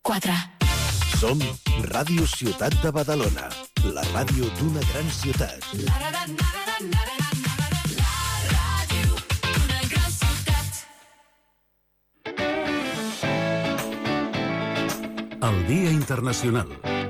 4. Som Ràdio Ciutat de Badalona, la ràdio d'una gran ciutat. La ràdio d'una gran ciutat. El Dia Internacional.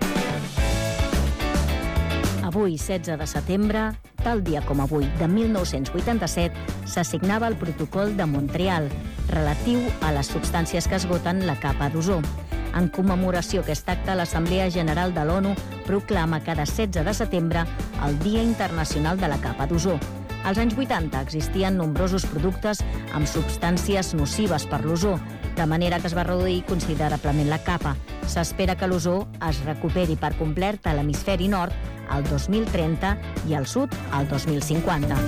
Avui, 16 de setembre, tal dia com avui, de 1987, s'assignava el Protocol de Montreal, relatiu a les substàncies que esgoten la capa d'ozó. En commemoració a aquest acte, l'Assemblea General de l'ONU proclama cada 16 de setembre el Dia Internacional de la Capa d'Ozó. Als anys 80 existien nombrosos productes amb substàncies nocives per l'ozó, de manera que es va reduir considerablement la capa. S'espera que l'ozó es recuperi per complet a l'hemisferi nord al 2030 i al sud al 2050.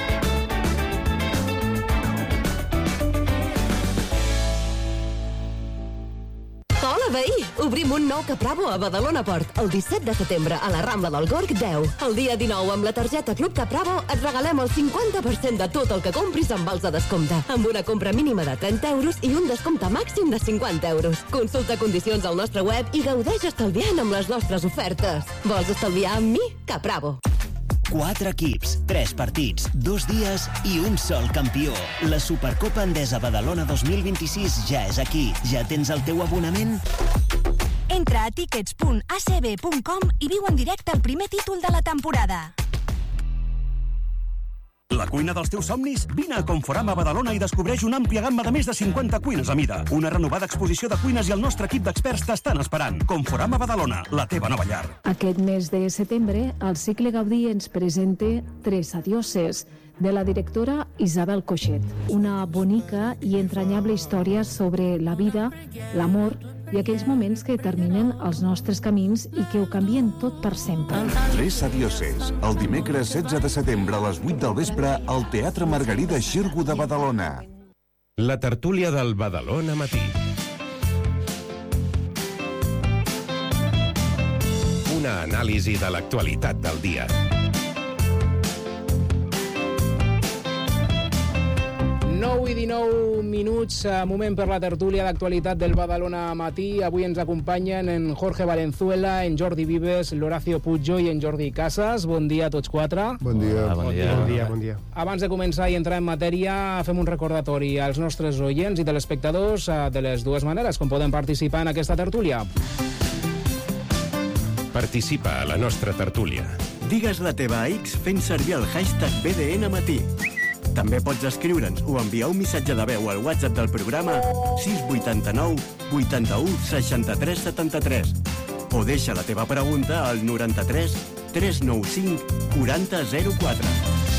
Hola, veí! Obrim un nou Capravo a Badalona Port el 17 de setembre a la Rambla del Gorg 10. El dia 19, amb la targeta Club Capravo, et regalem el 50% de tot el que compris amb vals de descompte, amb una compra mínima de 30 euros i un descompte màxim de 50 euros. Consulta condicions al nostre web i gaudeix estalviant amb les nostres ofertes. Vols estalviar amb mi? Capravo. 4 equips, 3 partits, 2 dies i un sol campió. La Supercopa Endesa Badalona 2026 ja és aquí. Ja tens el teu abonament? Entra a tickets.acb.com i viu en directe el primer títol de la temporada. La cuina dels teus somnis? Vine a Conforama Badalona i descobreix una àmplia gamma de més de 50 cuines a mida. Una renovada exposició de cuines i el nostre equip d'experts t'estan esperant. Conforama Badalona, la teva nova llar. Aquest mes de setembre, el cicle Gaudí ens presenta Tres adioses, de la directora Isabel Coixet. Una bonica i entranyable història sobre la vida, l'amor i aquells moments que determinen els nostres camins i que ho canvien tot per sempre. Tres adioses, el dimecres 16 de setembre a les 8 del vespre al Teatre Margarida Xirgu de Badalona. La tertúlia del Badalona Matí. Una anàlisi de l'actualitat del dia. 9 i 19 minuts, moment per la tertúlia d'actualitat del Badalona Matí. Avui ens acompanyen en Jorge Valenzuela, en Jordi Vives, l'Horacio Pujo i en Jordi Casas. Bon dia a tots quatre. Bon dia. Bon dia. Abans de començar i entrar en matèria, fem un recordatori als nostres oients i telespectadors de les dues maneres com poden participar en aquesta tertúlia. Participa a la nostra tertúlia. Digues la teva a X fent servir el hashtag BDNmatí. També pots escriure'ns o enviar un missatge de veu al WhatsApp del programa 689 81 63 73 o deixa la teva pregunta al 93 395 40 04.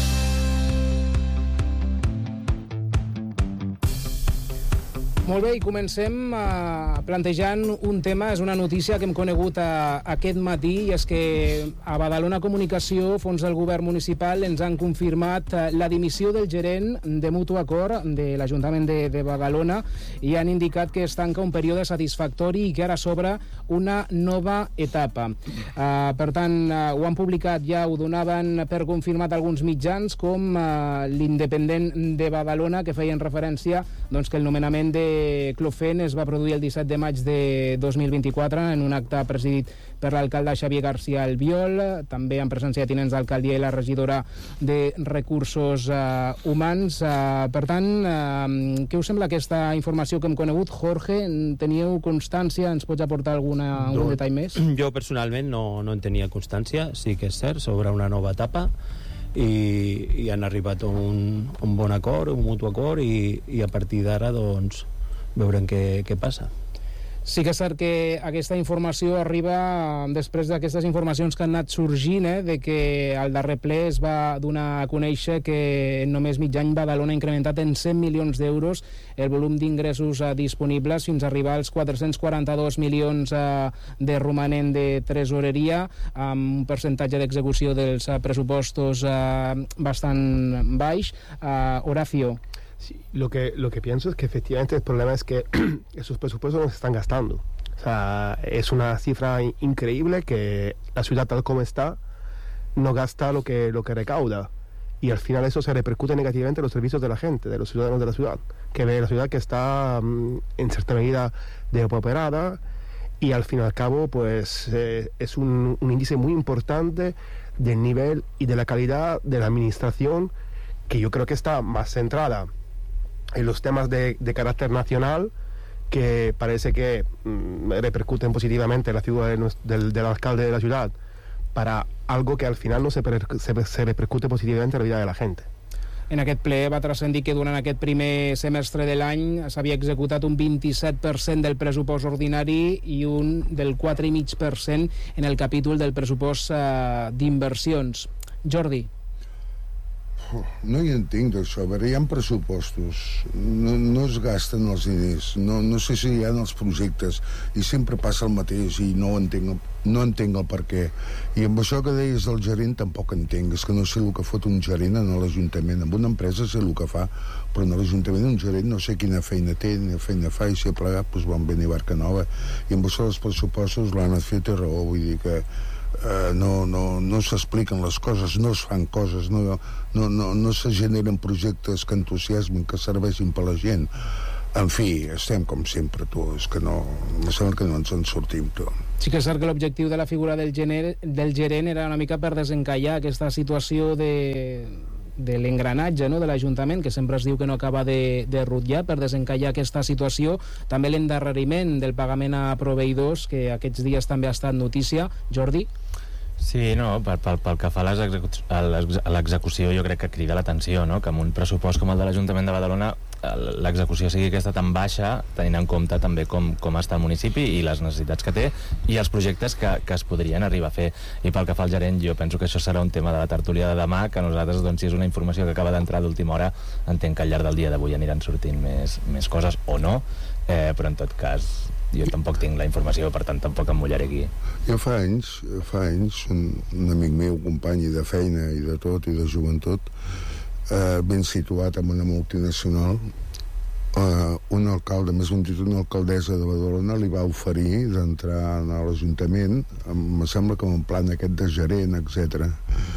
Molt bé, i comencem plantejant un tema, és una notícia que hem conegut aquest matí, i és que a Badalona Comunicació, fons del govern municipal, ens han confirmat la dimissió del gerent de Mutu Acord de l'Ajuntament de Badalona i han indicat que es tanca un període satisfactori i que ara s'obre una nova etapa. Per tant, ho han publicat, ja ho donaven per confirmat alguns mitjans, com l'Independent de Badalona, que feien referència que el nomenament de Clofen es va produir el 17 de maig de 2024 en un acte presidit per l'alcalde Xavier García Albiol, també en presència de tinents d'alcaldia i la regidora de Recursos Humans. Per tant, què us sembla aquesta informació que hem conegut? Jorge, teníeu constància? Ens pots aportar algun detall més? Jo personalment no en tenia constància, sí que és cert, sobre una nova etapa, i han arribat a un bon acord, un mutu acord, i a partir d'ara doncs veurem què passa. Sí que és cert que aquesta informació arriba després d'aquestes informacions que han anat sorgint, de que al darrer ple es va donar a conèixer que en només mig any Badalona ha incrementat en 100 milions d'euros el volum d'ingressos disponibles fins a arribar als 442 milions de romanent de tresoreria, amb un percentatge d'execució dels pressupostos bastant baix. Horacio. Sí, lo que pienso es que efectivamente el problema es que esos presupuestos no se están gastando. O sea, es una cifra increíble que la ciudad tal como está no gasta lo que recauda. Y al final eso se repercute negativamente en los servicios de la gente, de los ciudadanos de la ciudad, que ve la ciudad que está en cierta medida depauperada y al fin y al cabo pues es un índice muy importante del nivel y de la calidad de la administración, que yo creo que está más centrada en los temas de carácter nacional, que parece que repercuten positivamente en la figura del alcalde de la ciudad, para algo que al final no se repercute positivamente en la vida de la gente. En aquest ple va transcendir que durant aquest primer semestre de l'any s'havia executat un 27% del pressupost ordinari i un del 4,5% en el capítol del pressupost d'inversions. Jordi. No hi entenc d'això. A veure, hi ha pressupostos, no es gasten els diners, no sé si hi ha els projectes, i sempre passa el mateix i no entenc el per què. I amb això que deies del gerent tampoc entenc, és que no sé el que fot un gerent en l'Ajuntament. En una empresa sé el que fa, però en l'Ajuntament un gerent no sé quina feina té, quina feina fa, i si ha plegat, doncs bon vent i barca nova. I amb això dels pressupostos l'han fet i raó, vull dir que no s'expliquen les coses, no es fan coses, no se generen projectes que entusiasmin, que serveixin per la gent. En fi, estem com sempre, tu, és que no, em sembla que no ens en sortim, tu. Sí que és cert que l'objectiu de la figura del gerent era una mica per desencallar aquesta situació de l'engranatge, no?, de l'Ajuntament, que sempre es diu que no acaba de rutllar, per desencallar aquesta situació. També l'endarreriment del pagament a proveïdors, que aquests dies també ha estat notícia. Jordi? Sí, no, pel que fa a l'execució, jo crec que crida l'atenció, no?, que amb un pressupost com el de l'Ajuntament de Badalona l'execució sigui aquesta tan baixa, tenint en compte també com està el municipi i les necessitats que té i els projectes que es podrien arribar a fer. I pel que fa al gerent, jo penso que això serà un tema de la tertúlia de demà, que nosaltres, doncs, si és una informació que acaba d'entrar d'última hora, entenc que al llarg del dia d'avui aniran sortint més coses o no, però en tot cas jo tampoc tinc la informació, per tant tampoc em mullaré aquí. Jo fa anys, un amic meu, company de feina i de tot, i de joventut, ben situat en una multinacional, un alcalde, més ben dit una alcaldessa de Badalona, li va oferir d'entrar a l'Ajuntament, em sembla que amb un plan aquest de gerent, etc.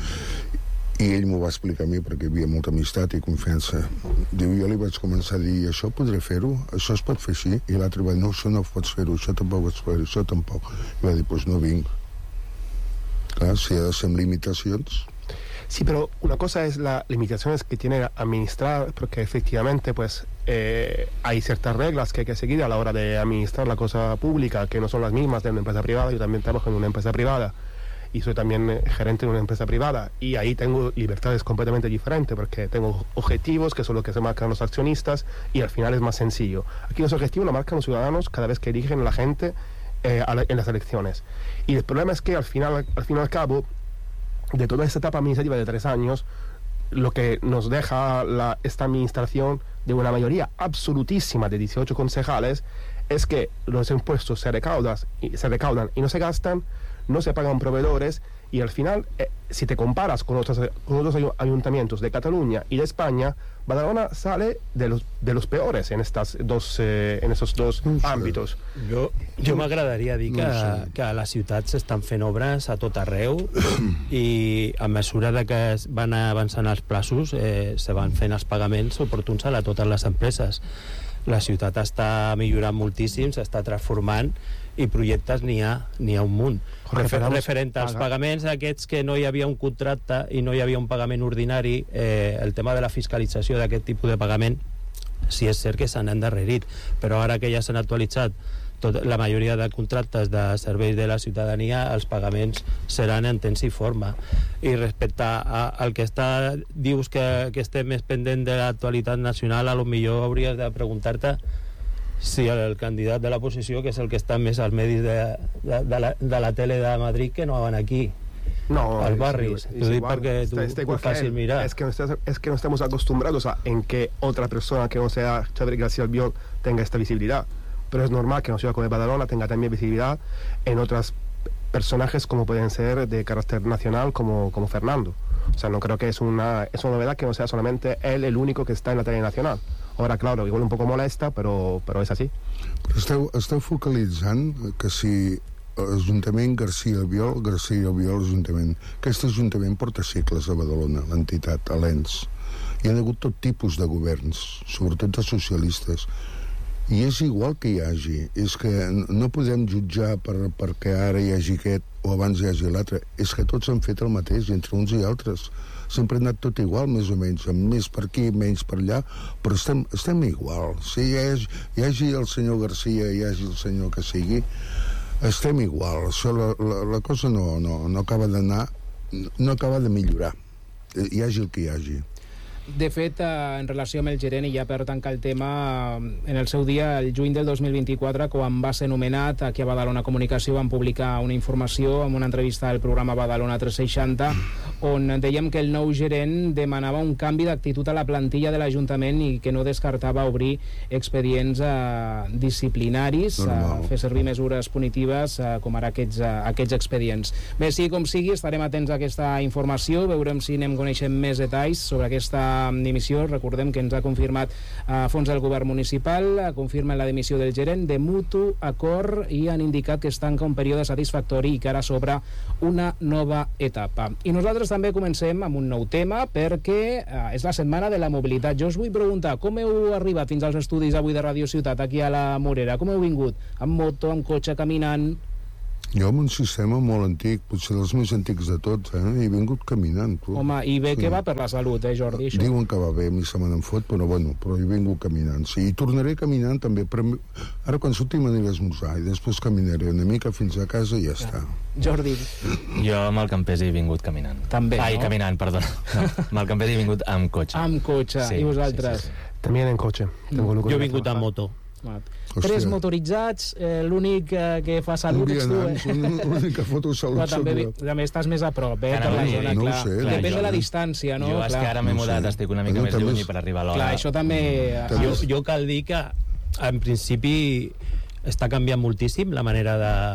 I ell m'ho va explicar a mi perquè hi havia molta amistat i confiança. Diu, jo li vaig començar a dir, això podré fer-ho? Això es pot fer així? I l'altre va dir, no, això no pots fer-ho, això tampoc pots fer-ho, això tampoc. I va dir, doncs no vinc. Clar, si ha de ser amb limitacions. Sí, pero una cosa es las limitaciones que tiene administrar, porque efectivamente pues hay ciertas reglas que hay que seguir a la hora de administrar la cosa pública, que no son las mismas de una empresa privada. Yo también trabajo en una empresa privada y soy también gerente de una empresa privada, y ahí tengo libertades completamente diferentes, porque tengo objetivos que son los que se marcan los accionistas, y al final es más sencillo. Aquí los objetivos los marcan los ciudadanos cada vez que eligen a la gente en las elecciones. Y el problema es que al fin y al cabo, de toda esta etapa administrativa de 3 años, lo que nos deja esta administración de una mayoría absolutísima de 18 concejales es que los impuestos se recaudan y no se gastan, no se pagan proveedores, y al final, si te comparas con otros ayuntamientos de Cataluña y de España, Badalona sale de los peores en esos dos àmbits. Jo m'agradaria dir que a la ciutat s'estan fent obres a tot arreu i a mesura de que van avançant els plaços se van fent els pagaments oportuns a totes les empreses. La ciutat està millorant moltíssim, s'està transformant, i projectes n'hi ha un munt. Referent als pagaments aquests que no hi havia un contracte i no hi havia un pagament ordinari, el tema de la fiscalització d'aquest tipus de pagament, sí és cert que s'han endarrerit, però ara que ja s'han actualitzat la majoria de contractes de serveis de la ciutadania, els pagaments seran en temps i forma. I respecte al que dius que estem més pendent de l'actualitat nacional, a lo millor hauries de preguntar-te si el candidat de l'oposició, que és el que està més als medis de la tele de Madrid, que no van aquí. No, al barrio. Porque tú fácil mirar. Es que no estamos acostumbrados a en que otra persona que no sea Xavier García Albiol tenga esta visibilidad. Pero es normal que una ciudad como Badalona tenga también visibilidad en otros personajes como pueden ser de carácter nacional como Fernando. O sea, no creo que es una novedad que no sea solamente él el único que está en la tele nacional. Ahora, claro, igual un poco molesta, però és així. Però esteu focalitzant que si l'Ajuntament García Albiol, l'Ajuntament. Aquest Ajuntament porta segles a Badalona, l'entitat, a l'ENS. Hi ha hagut tot tipus de governs, sobretot de socialistes. I és igual que hi hagi. És que no podem jutjar perquè ara hi hagi aquest o abans hi hagi l'altre. És que tots han fet el mateix, entre uns i altres. Sempre ha anat tot igual, més o menys, amb més per aquí, menys per allà, però estem igual. Si hi hagi el senyor Garcia, hi hagi el senyor que sigui, estem igual. Això, la cosa no acaba d'anar, no acaba de millorar. Hi hagi el que hi hagi. De fet, en relació amb el gerent, i ja per tancar el tema, en el seu dia, el juny del 2024, quan va ser nomenat, aquí a Badalona Comunicació van publicar una informació amb una entrevista al programa Badalona 360, on dèiem que el nou gerent demanava un canvi d'actitud a la plantilla de l'Ajuntament i que no descartava obrir expedients disciplinaris, fer servir mesures punitives com ara aquests expedients. Bé, sí com sigui, estarem atents a aquesta informació, veurem si anem coneixent més detalls sobre aquesta dimissió. Recordem que ens ha confirmat fons del govern municipal, confirmen la dimissió del gerent de mutu acord i han indicat que es tanca un període satisfactori i que ara s'obre una nova etapa. I nosaltres també comencem amb un nou tema perquè és la setmana de la mobilitat. Jo us vull preguntar, com heu arribat fins als estudis avui de Radio Ciutat, aquí a la Morera? Com heu vingut? Amb moto, amb cotxe, caminant? Jo amb un sistema molt antic, potser dels més antics de tots, he vingut caminant. Tu. Home, i bé que va per la salut, Jordi, això? Diuen que va bé, a mi se me n'en fot, però he vingut caminant. Sí, i tornaré caminant també, però ara quan surti m'aniré a esmorzar i després caminaré una mica fins a casa i ja està. Jordi? Jo amb el Campés he vingut caminant. També, no? Caminant, perdona. No, amb el Campés he vingut amb cotxe. Amb cotxe, sí, i vosaltres? Sí. També en cotxe. Jo he vingut amb moto. Tres motoritzats, l'únic que fa salut ets tu, l'únic que foto salut també estàs més a prop, per la zona, clar. Depèn de la distància, no? Jo és que ara m'he mudat, estic una mica més lluny per arribar a l'hora. Clar, això també... Jo cal dir que, en principi, està canviant moltíssim la manera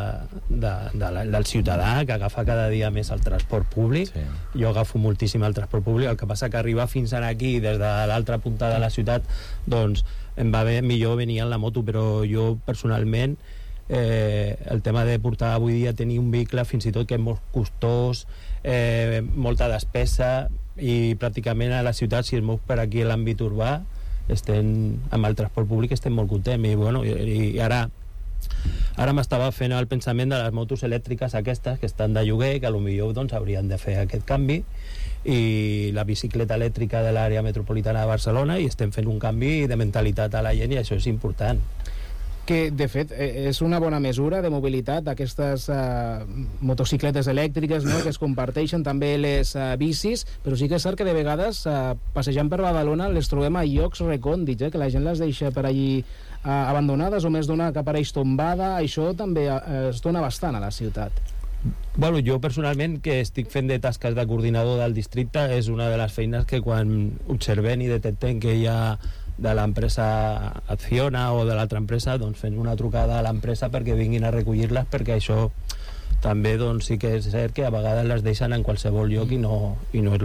del ciutadà, que agafa cada dia més el transport públic. Sí. Jo agafo moltíssim el transport públic, el que passa que arribar fins aquí, des de l'altra punta de la ciutat, doncs em va bé millor venir en la moto, però jo personalment el tema de portar avui dia tenir un vehicle fins i tot que és molt costós, molta despesa, i pràcticament a la ciutat, si es mou per aquí a l'àmbit urbà, amb el transport públic estem molt contents, i ara m'estava fent el pensament de les motos elèctriques aquestes que estan de lloguer, que potser doncs haurien de fer aquest canvi, i la bicicleta elèctrica de l'àrea metropolitana de Barcelona, i estem fent un canvi de mentalitat a la gent, i això és important. Que, de fet, és una bona mesura de mobilitat, aquestes motocicletes elèctriques, no?, que es comparteixen, també les bicis, però sí que és cert que de vegades, passejant per Badalona, les trobem a llocs recòndits, que la gent les deixa per allí abandonades, o més d'una que apareix tombada. Això també es dona bastant a la ciutat. Bueno, jo personalment, que estic fent de tasques de coordinador del districte, és una de les feines que quan observem i detectem que hi ha de l'empresa Acciona o de l'altra empresa, doncs fem una trucada a l'empresa perquè vinguin a recollir-les, perquè això també doncs, sí que és cert que a vegades les deixen en qualsevol lloc i no és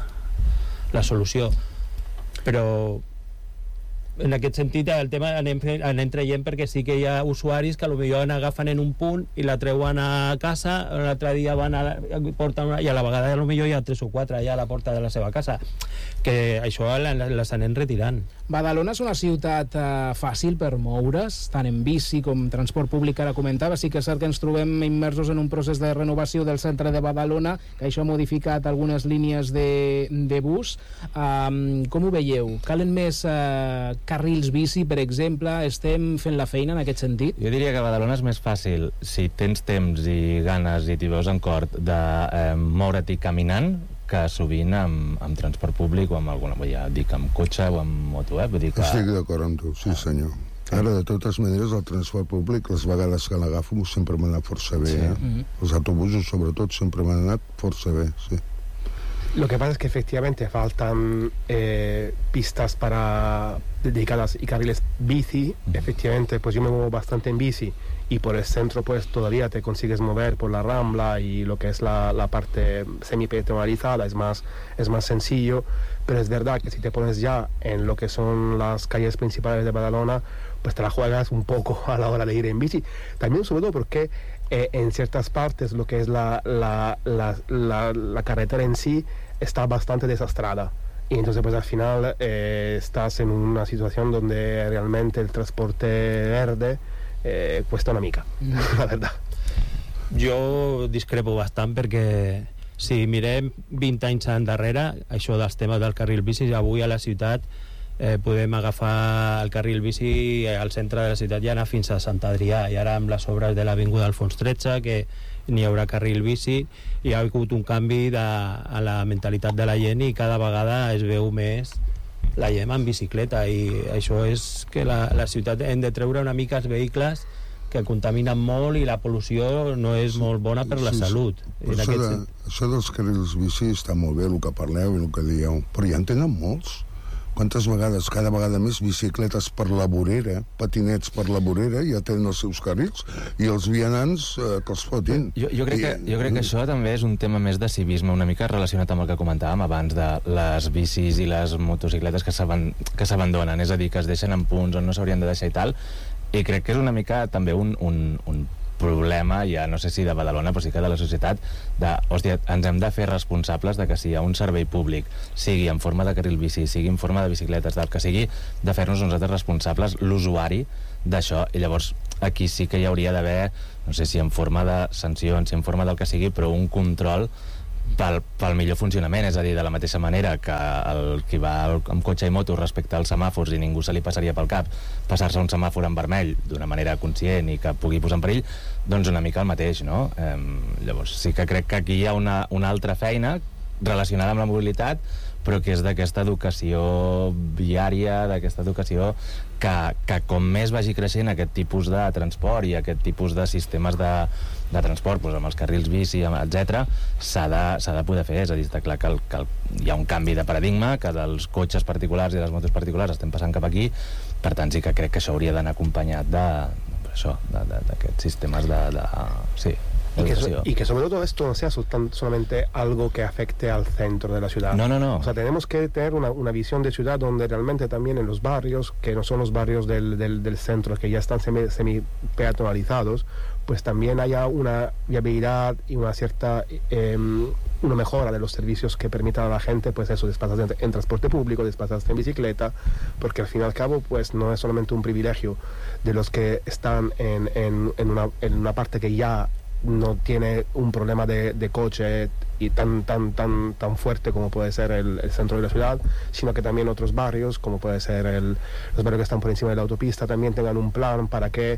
la solució. Però en aquest sentit el tema anem traient, perquè sí que hi ha usuaris que potser agafen en un punt i la treuen a casa, l'altre dia porten una, i a la vegada potser hi ha 3 o 4 allà a la porta de la seva casa, que això les anem retirant. Badalona és una ciutat fàcil per moure's, tant en bici com transport públic, ara comentava. Sí que és cert que ens trobem immersos en un procés de renovació del centre de Badalona, que això ha modificat algunes línies de bus. Com ho veieu? Calen més carrils bici, per exemple? Estem fent la feina en aquest sentit? Jo diria que a Badalona és més fàcil, si tens temps i ganes i t'hi veus en cort, de moure't caminant, que sovint amb transport públic o amb alguna, ja dic, amb cotxe o amb moto, vull dir que... Estic d'acord amb tu, sí senyor. Ara, de totes maneres, el transport públic, les vegades que l'agafo, sempre m'ha anat força bé, Els autobusos, sobretot, sempre m'han anat força bé, sí. Lo que pasa es que efectivamente faltan pistas dedicadas y carriles bici. Efectivamente, pues yo me muevo bastante en bici y por el centro pues todavía te consigues mover por la Rambla y lo que es la parte semi-peatonalizada es más sencillo, pero es verdad que si te pones ya en lo que son las calles principales de Badalona, pues te la juegas un poco a la hora de ir en bici. También sobre todo porque en ciertas partes lo que es la carretera en sí está bastante desastrada. y entonces pues al final estás en una situación donde realmente el transporte verde cuesta una mica, la verdad. Jo discrepo bastant perquè si mirem 20 anys endarrere, això dels temes del carril bici, avui a la ciutat podem agafar el carril bici al centre de la ciutat i anar fins a Sant Adrià, i ara amb les obres de l'Avinguda Alfons XIII que n'hi haurà carril bici, hi ha hagut un canvi a la mentalitat de la gent i cada vegada es veu més la gent en bicicleta, i això és que la ciutat hem de treure una mica els vehicles que contaminen molt i la pol·lució no és molt bona per la salut. Això dels carrils bici està molt bé, el que parleu i el que dieu, però ja en tenen molts. Quantes vegades, cada vegada més bicicletes per la vorera, patinets per la vorera, ja tenen els seus carrils, i els vianants que els fotin. Jo crec que això també és un tema més de civisme, una mica relacionat amb el que comentàvem abans de les bicis i les motocicletes que s'abandonen, és a dir, que es deixen en punts on no s'haurien de deixar i tal, i crec que és una mica també un problema, ja no sé si de Badalona, però sí que de la societat, hòstia, ens hem de fer responsables de que si hi ha un servei públic, sigui en forma de carril bici, sigui en forma de bicicletes, del que sigui, de fer-nos nosaltres responsables, l'usuari, d'això, i llavors aquí sí que hi hauria d'haver, no sé si en forma de sancions, si en forma del que sigui, però un control pel millor funcionament, és a dir, de la mateixa manera que el qui va amb cotxe i moto respecte als semàfors i ningú se li passaria pel cap passar-se un semàfor en vermell d'una manera conscient i que pugui posar en perill, doncs una mica el mateix, no? Llavors sí que crec que aquí hi ha una altra feina relacionada amb la mobilitat, però que és d'aquesta educació viària, d'aquesta educació que com més vagi creixent aquest tipus de transport i aquest tipus de sistemes de transport, doncs amb els carrils bici, etc., s'ha de poder fer. És a dir, està clar que hi ha un canvi de paradigma, que dels cotxes particulars i les motos particulars estem passant cap aquí, per tant sí que crec que això hauria d'anar acompanyat d'aquests sistemes sí. Y que sobre todo esto no sea solamente algo que afecte al centro de la ciudad. No. O sea, tenemos que tener una visión de ciudad donde realmente también en los barrios, que no son los barrios del centro, que ya están semi-peatonalizados, pues también haya una viabilidad y una cierta una mejora de los servicios que permitan a la gente, pues eso, desplazarse en transporte público, desplazarse en bicicleta, porque al fin y al cabo, pues no es solamente un privilegio de los que están en una parte que ya no tiene un problema de coche y tan fuerte como puede ser el centro de la ciudad, sino que también otros barrios, como puede ser los barrios que están por encima de la autopista, también tengan un plan para que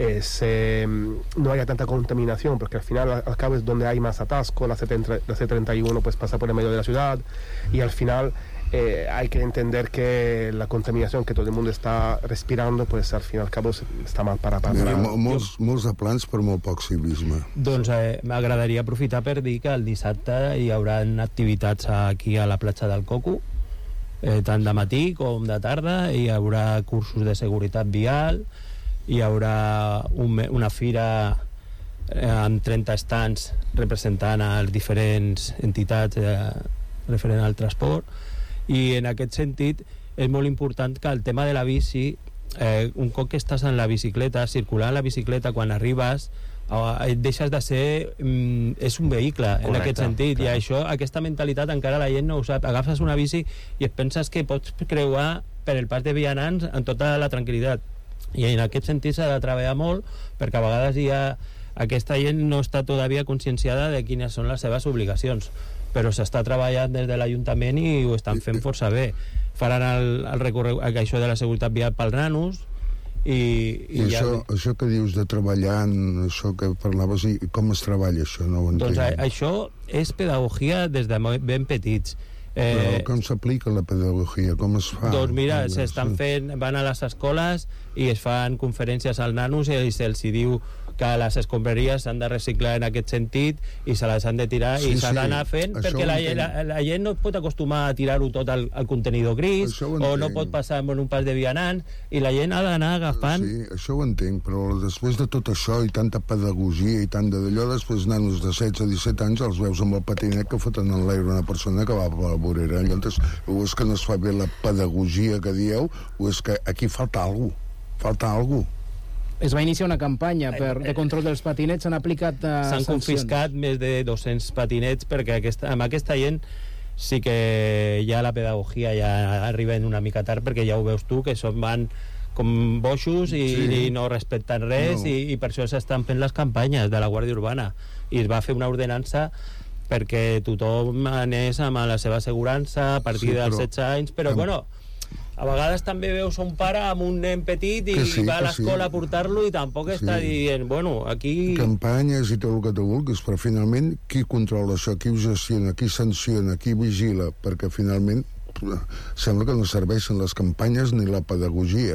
no haya tanta contaminación, porque al final al cabo es donde hay más atasco. La C31 pues pasa por el medio de la ciudad, y al final hay que entender que la contaminación que todo el mundo está respirando, pues al fin y al cabo està mal para molts de plans per molt poc civisme. Doncs m'agradaria aprofitar per dir que el dissabte hi haurà activitats aquí a la platja del Coco, tant de matí com de tarda. Hi haurà cursos de seguretat vial, hi haurà una fira amb 30 stands representant a les diferents entitats referent al transport. I en aquest sentit és molt important que el tema de la bici, un cop que estàs en la bicicleta, circular en la bicicleta, quan arribes deixes de ser és un vehicle. Correcte, en aquest sentit, clar. I això, aquesta mentalitat encara la gent no ho sap. Agafes una bici i et penses que pots creuar per el pas de vianants en tota la tranquil·litat, i en aquest sentit s'ha de treballar molt, perquè a vegades aquesta gent no està todavía conscienciada de quines són les seves obligacions, però s'està treballant des de l'Ajuntament i ho estan fent força bé. Faran el recorregut, això de la seguretat vial pels nanos, i això que dius de treballar, això que parlaves, com es treballa això? No ho entenc. Doncs això és pedagogia des de ben petits. Però com s'aplica la pedagogia? Com es fa? Doncs mira, s'estan fent, van a les escoles i es fan conferències als nanos i se'ls diu que les escombraries s'han de reciclar en aquest sentit i se les han de tirar i s'ha d'anar fent, perquè la gent no pot acostumar a tirar-ho tot al contenidor gris, o no pot passar en un pas de vianants, i la gent ha d'anar agafant. Sí, això ho entenc, però després de tot això i tanta pedagogia i tant d'allò, després nanos de 16 a 17 anys els veus amb el patinet que foten en l'aire una persona que va per la vorera. Llavors, o és que no es fa bé la pedagogia que dieu, o és que aquí falta alguna cosa. Es va iniciar una campanya de control dels patinets, s'han aplicat s'han confiscat més de 200 patinets, perquè amb aquesta gent sí que ja la pedagogia ja arriba una mica tard, perquè ja ho veus tu, que van com boixos i no respecten res, i per això s'estan fent les campanyes de la Guàrdia Urbana, i es va fer una ordenança perquè tothom anés amb la seva assegurança a partir dels 16 anys, però bueno, a vegades també veus un pare amb un nen petit i va a l'escola a portar-lo i tampoc està dient, bueno, aquí... Campanyes i tot el que tu vulguis, però finalment qui controla això, qui ho gestiona, qui sanciona, qui vigila, perquè finalment sembla que no serveixen les campanyes ni la pedagogia.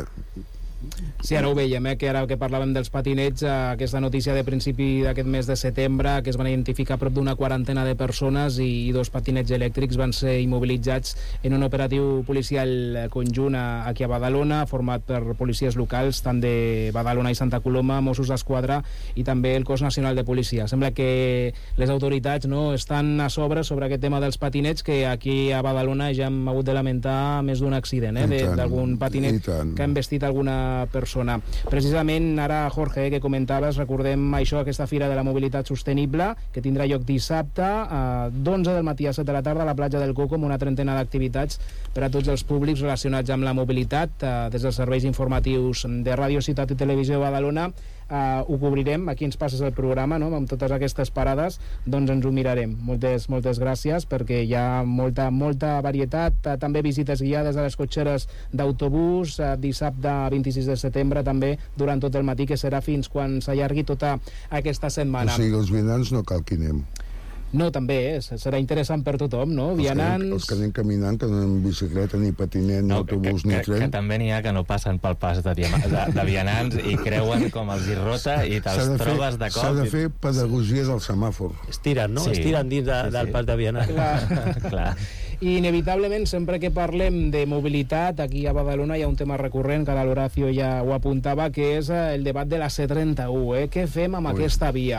Sí, ara ho veiem, que ara que parlàvem dels patinets, aquesta notícia de principi d'aquest mes de setembre, que es van identificar prop d'una 40 de persones i 2 patinets elèctrics van ser immobilitzats en un operatiu policial conjunt aquí a Badalona, format per policies locals, tant de Badalona i Santa Coloma, Mossos d'Esquadra i també el Cos Nacional de Policia. Sembla que les autoritats estan a sobre aquest tema dels patinets, que aquí a Badalona ja hem hagut de lamentar més d'un accident, d'algun patinet que ha investit alguna persona. Precisament ara, Jorge, que comentaves, recordem això, aquesta Fira de la Mobilitat Sostenible, que tindrà lloc dissabte d'11 del matí a 7 de la tarda a la platja del Coco, amb una trentena d'activitats per a tots els públics relacionats amb la mobilitat. Des dels serveis informatius de Ràdio Ciutat i Televisió Badalona ho cobrirem. Aquí ens passes el programa, no?, amb totes aquestes parades, doncs ens ho mirarem. Moltes gràcies, perquè hi ha molta varietat, també visites guiades a les cotxeres d'autobús, dissabte 26 de setembre també durant tot el matí, que serà fins quan s'allargui tota aquesta setmana. O sigui, els vianants no cal que anem. No, també serà interessant per tothom, no? Vianants... Els que anem caminant, que no anem bicicleta, ni patinet, ni autobús, ni tren... Que també n'hi ha que no passen pel pas de vianants i creuen com els hi rota i te'ls trobes de cop. S'ha de fer pedagogia del semàfor. Estiren, no? Estiren dins del pas de vianants. Clar. I inevitablement, sempre que parlem de mobilitat, aquí a Badalona hi ha un tema recurrent, que l'Horacio ja ho apuntava, que és el debat de la C31, Què fem amb aquesta via?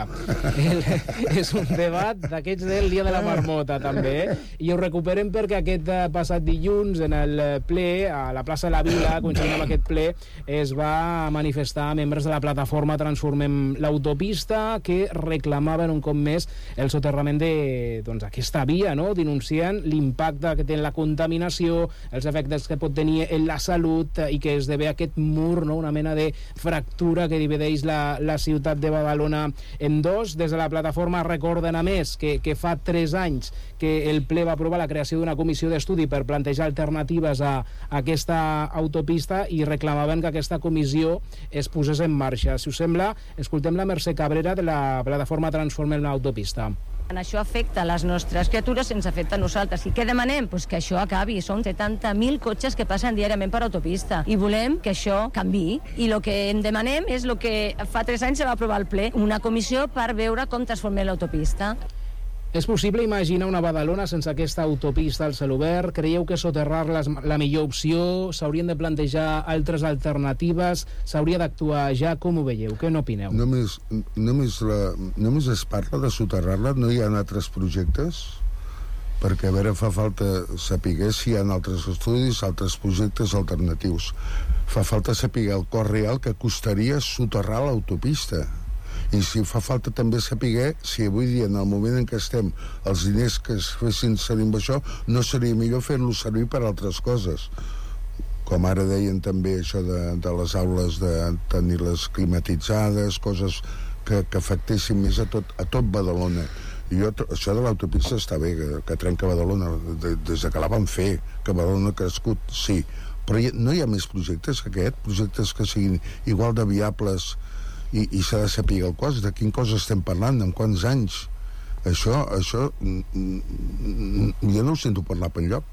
És un debat d'aquests del dia de la marmota, també, i ho recuperem perquè aquest passat dilluns, en el ple, a la plaça de la Vila, coincidint amb aquest ple, es va manifestar membres de la plataforma Transformem l'Autopista, que reclamaven un cop més el soterrament d'aquesta via, no?, denunciant l'impacte que té la contaminació, els efectes que pot tenir en la salut i que esdevé aquest mur, no?, una mena de fractura que divideix la ciutat de Badalona en dos. Des de la plataforma recorden, a més, que fa 3 anys que el ple va aprovar la creació d'una comissió d'estudi per plantejar alternatives a aquesta autopista i reclamaven que aquesta comissió es posés en marxa. Si us sembla, escoltem la Mercè Cabrera de la plataforma Transformem l'Autopista. Això afecta les nostres criatures, ens afecta a nosaltres. I què demanem? Pues que això acabi. Són 70.000 cotxes que passen diàriament per autopista i volem que això canviï. I el que en demanem és el que fa 3 anys se va aprovar al ple, una comissió per veure com transformem l'autopista. És possible imaginar una Badalona sense aquesta autopista al cel obert? Creieu que soterrar-la és la millor opció? S'haurien de plantejar altres alternatives? S'hauria d'actuar ja? Com ho veieu? Què n'opineu? Només es parla de soterrar-la? No hi ha altres projectes? Perquè, a veure, fa falta saber si hi ha altres estudis, altres projectes alternatius. Fa falta saber el cost real que costaria soterrar l'autopista. I si fa falta també saber si avui dia, en el moment en què estem, els diners que es fessin servir amb això, no seria millor fer-los servir per altres coses. Com ara deien també això de les aules, de tenir-les climatitzades, coses que afectessin més a tot Badalona. I això de l'autopista està bé, que trenca Badalona, des que la van fer, que Badalona ha crescut, sí. Però no hi ha més projectes que aquest, projectes que siguin igual de viables, i s'ha de saber el cost, de quin cost estem parlant, en quants anys. Això jo no ho sento parlar per enlloc.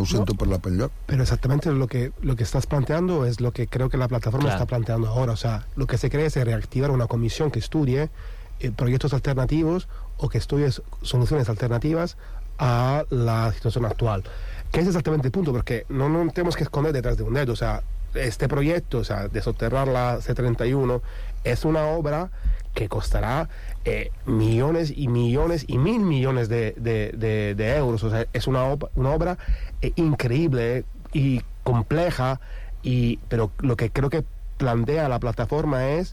Pero exactamente lo que estás planteando es lo que creo que la plataforma está planteando ahora. O sea, lo que se cree es reactivar una comisión que estudie proyectos alternativos o que estudie soluciones alternativas a la situación actual. Que es exactamente el punto, porque no tenemos que esconder detrás de un dedo. O sea, este proyecto, o sea, de soterrar la C31, es una obra que costará millones y millones y mil millones de euros. O sea, es una obra increíble y compleja, pero lo que creo que plantea la plataforma es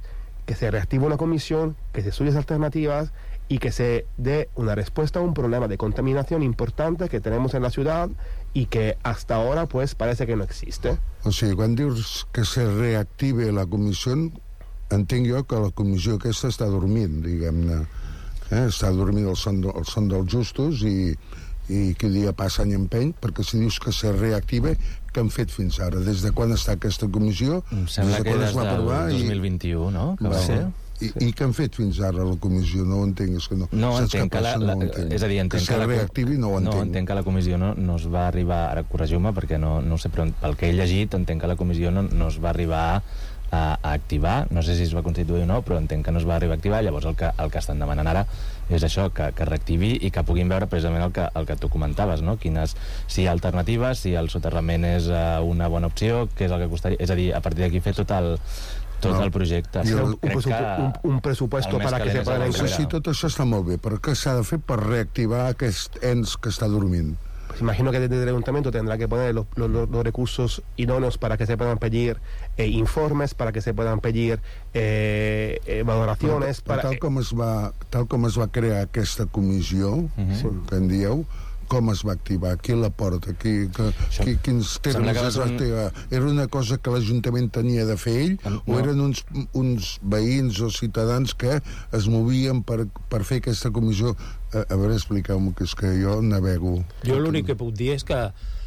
que se reactive una comisión, que se estudien alternativas y que se dé una respuesta a un problema de contaminación importante que tenemos en la ciudad y que hasta ahora pues parece que no existe. O sigui, quan dius que se reactive la comissió, entenc jo que la comissió aquesta està dormint, diguem-ne. Està dormint el son dels justos i que dia passa any empeny, perquè si dius que se reactive, què han fet fins ara? Des de quan està aquesta comissió? Em sembla que des del 2021, no? Que va ser. I què han fet fins ara la comissió? No ho entenc, és que no. No entenc que és a dir, entenc que se reactivi, no ho entenc. No, entenc que la comissió no es va arribar, ara corregiu-me perquè no sé, però pel que he llegit entenc que la comissió no es va arribar a activar, no sé si es va constituir o no, però entenc que no es va arribar a activar. Llavors el que estan demanant ara és això, que reactivi i que puguin veure precisament el que tu comentaves, no? Si hi ha alternatives, si el soterrament és una bona opció, què és el que costaria, és a dir, a partir d'aquí fer tot el projecte. Un presupuesto para que se pueda encargar. Sí, tot això està molt bé, però què s'ha de fer per reactivar aquest ens que està dormint? Pues imagino que desde el ayuntamiento tendrá que poner los recursos idóneos para que se puedan pedir informes, para que se puedan pedir valoraciones. Tal com es va crear aquesta comissió, que en dieu, com es va activar? Qui la porta? Quins termes es va activar? Era una cosa que l'Ajuntament tenia de fer ell o eren uns veïns o ciutadans que es movien per fer aquesta comissió? A veure, expliqueu-m'ho, que és que jo navego. Jo l'únic que puc dir és que